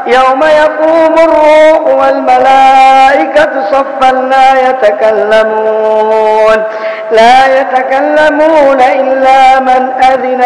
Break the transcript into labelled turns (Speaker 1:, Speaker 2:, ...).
Speaker 1: يوم يقوم الروح والملائكة صفا لا يتكلمون إلا من أذن